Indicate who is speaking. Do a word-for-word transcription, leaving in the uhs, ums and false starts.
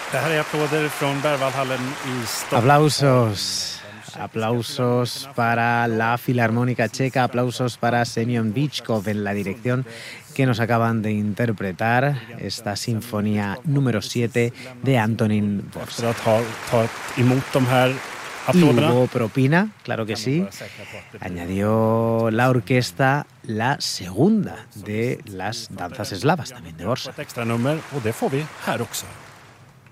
Speaker 1: Aplausos, aplausos para la Filarmónica Checa, aplausos para Semyon Bychkov en la dirección, que nos acaban de interpretar esta sinfonía número siete de Antonín Dvořák. Y hubo propina, claro que sí. Añadió la orquesta la segunda de las danzas eslavas, también de Dvořák.